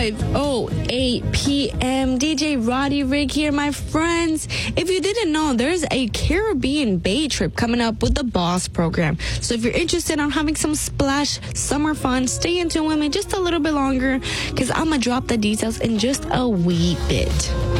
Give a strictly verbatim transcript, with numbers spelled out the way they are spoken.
five oh eight p.m. D J Roddy Rig here, my friends. If you didn't know, there's a Caribbean Bay trip coming up with the Boss program. So if you're interested in having some splash summer fun, stay in tune with me just a little bit longer because I'm going to drop the details in just a wee bit.